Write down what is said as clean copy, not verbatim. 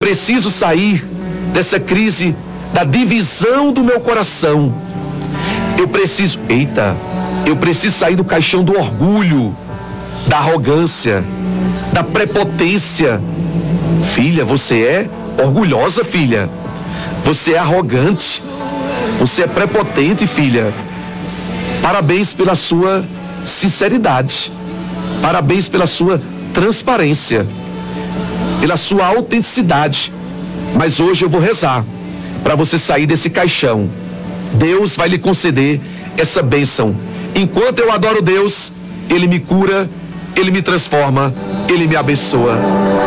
preciso sair dessa crise da divisão do meu coração. Eu preciso sair do caixão do orgulho, da arrogância, da prepotência. Filha, você é orgulhosa, filha. Você é arrogante. Você é prepotente, filha. Parabéns pela sua sinceridade. Parabéns pela sua transparência, pela sua autenticidade. Mas hoje eu vou rezar para você sair desse caixão. Deus vai lhe conceder essa bênção. Enquanto eu adoro Deus, Ele me cura, Ele me transforma, Ele me abençoa.